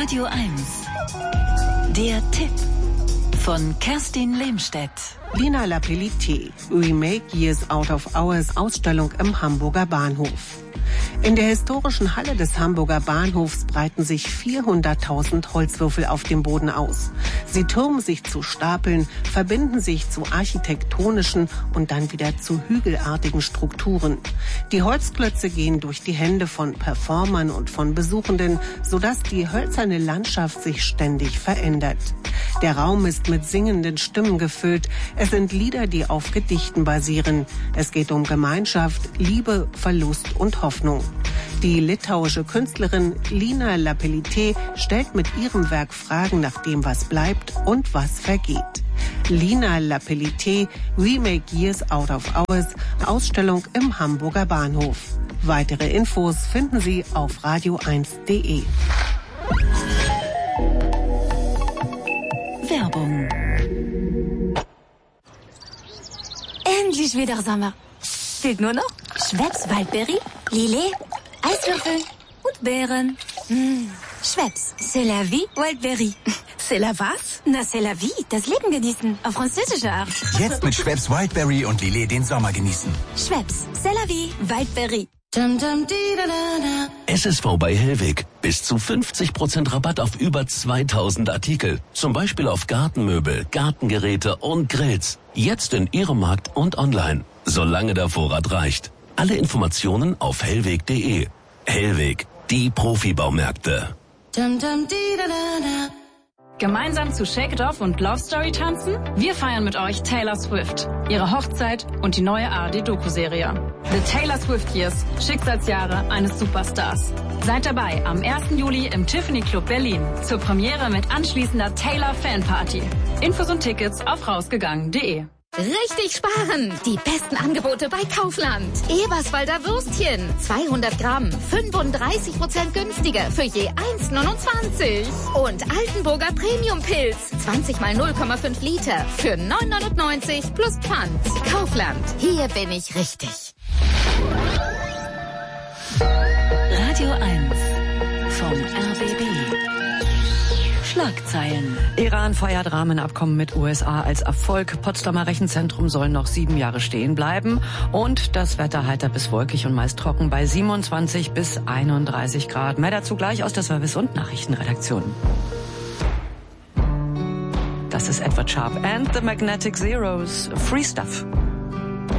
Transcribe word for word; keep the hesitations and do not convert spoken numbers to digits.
Radio eins. Der Tipp von Kerstin Lehmstedt. Lina Lapellité, Remake Years Out of Hours Ausstellung im Hamburger Bahnhof. In der historischen Halle des Hamburger Bahnhofs breiten sich vierhunderttausend Holzwürfel auf dem Boden aus. Sie türmen sich zu Stapeln, verbinden sich zu architektonischen und dann wieder zu hügelartigen Strukturen. Die Holzklötze gehen durch die Hände von Performern und von Besuchenden, sodass die hölzerne Landschaft sich ständig verändert. Der Raum ist mit singenden Stimmen gefüllt. Es sind Lieder, die auf Gedichten basieren. Es geht um Gemeinschaft, Liebe, Verlust und Hoffnung. Die litauische Künstlerin Lina Lapellité stellt mit ihrem Werk Fragen nach dem, was bleibt und was vergeht. Lina Lapellité, Remake Years Out of Hours, Ausstellung im Hamburger Bahnhof. Weitere Infos finden Sie auf radio eins punkt de. Werbung. Endlich wieder Sommer. Fehlt nur noch Schweppes Waldbeere, Lillet, Eiswürfel und Beeren. Mmh. Schweppes, c'est la vie, Wildberry. C'est la was? Na, c'est la vie, das Leben genießen, auf französische Art. Jetzt mit Schweppes Wildberry und Lillet den Sommer genießen. Schweppes, c'est la vie, Wildberry. S S V bei Hellweg. Bis zu fünfzig Prozent Rabatt auf über zweitausend Artikel. Zum Beispiel auf Gartenmöbel, Gartengeräte und Grills. Jetzt in Ihrem Markt und online. Solange der Vorrat reicht. Alle Informationen auf hellweg punkt de. Hellweg, die Profibaumärkte. Gemeinsam zu Shake It Off und Love Story tanzen? Wir feiern mit euch Taylor Swift, ihre Hochzeit und die neue A R D-Doku-Serie. The Taylor Swift Years, Schicksalsjahre eines Superstars. Seid dabei am ersten Juli im Tiffany Club Berlin zur Premiere mit anschließender Taylor Fanparty. Infos und Tickets auf rausgegangen punkt de. Richtig sparen! Die besten Angebote bei Kaufland. Eberswalder Würstchen. zweihundert Gramm. fünfunddreißig Prozent günstiger für je eins neunundzwanzig. Und Altenburger Premium Pilz. zwanzig mal null Komma fünf Liter für neun neunundneunzig plus Pfand. Kaufland. Hier bin ich richtig. Radio eins vom R B B. Schlagzeilen. Iran feiert Rahmenabkommen mit U S A als Erfolg. Potsdamer Rechenzentrum soll noch sieben Jahre stehen bleiben. Und das Wetter heiter bis wolkig und meist trocken bei siebenundzwanzig bis einunddreißig Grad. Mehr dazu gleich aus der Service- und Nachrichtenredaktion. Das ist Edward Sharp and the Magnetic Zeros. Free Stuff.